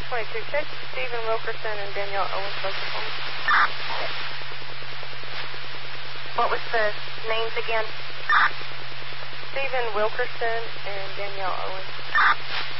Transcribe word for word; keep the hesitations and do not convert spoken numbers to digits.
twenty-two. Check Stephen Wilkerson and Danielle Owens both for me. What was the names again? Stephen Wilkerson and Danielle Owens.